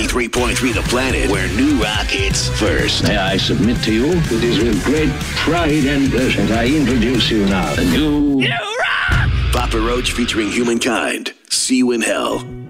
93.3 The Planet, where new rock hits first. May I submit to you, it is with great pride and pleasure that I introduce you now, the new Papa Roach featuring Humankind. See You in Hell.